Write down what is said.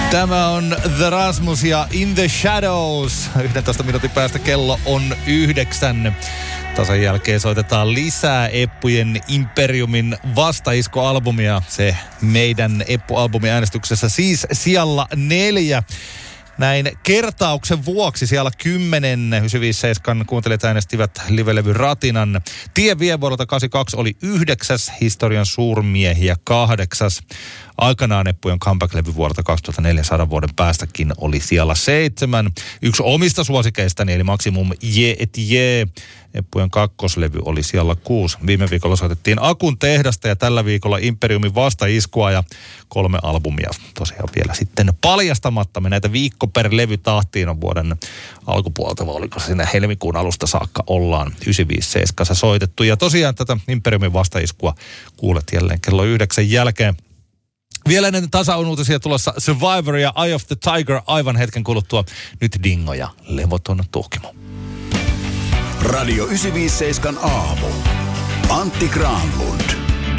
Tämä on The Rasmus ja In the Shadows. 11 minuutin päästä kello on 9. Tasan jälkeen soitetaan lisää Eppujen Imperiumin vastaiskualbumia. Se meidän Eppu-albumiäänestyksessä siis sijalla 4. Näin kertauksen vuoksi siellä 10 957 kuuntelijat äänestivät livelevy Ratinan. Tie vie vuodelta 82 oli 9. historian suurmiehiä 8. Aikanaan Eppujen comeback-levy vuodelta 2400 vuoden päästäkin oli siellä 7. Yksi omista suosikeistani eli Maximum Je et Je. Eppujen kakkoslevy oli siellä 6. Viime viikolla soitettiin Akun tehdasta ja tällä viikolla Imperiumin vastaiskua ja 3 albumia. Tosiaan vielä sitten paljastamatta. Me näitä viikko per levy tahtiin on vuoden alkupuolta, vai oliko siinä helmikuun alusta saakka ollaan 957 soitettu. Ja tosiaan tätä Imperiumin vastaiskua kuulet jälleen kello 9 jälkeen. Vielä ennen tasa-uutisia tulossa Survivor ja Eye of the Tiger aivan hetken kuluttua. Nyt Dingo ja Levoton Tuhkimo. Radio 957 aamu. Antti Granlund